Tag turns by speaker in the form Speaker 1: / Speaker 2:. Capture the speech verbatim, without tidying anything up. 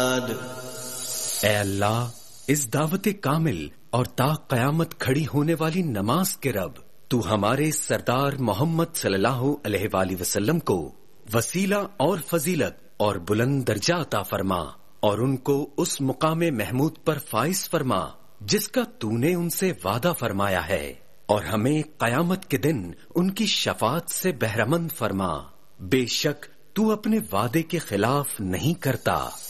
Speaker 1: ऐ अल्लाह, इस दावते कामिल और ता कयामत खड़ी होने वाली नमाज के रब, तू हमारे सरदार मोहम्मद सल्लल्लाहु अलैहि वसल्लम को वसीला और फजीलत और बुलंद दर्जा अता फरमा और उनको उस मुकामे महमूद पर फाइज फरमा जिसका तूने उनसे वादा फरमाया है, और हमें कयामत के दिन उनकी शफात से बहरमंद फरमा। बेशक तू अपने वादे के खिलाफ नहीं करता।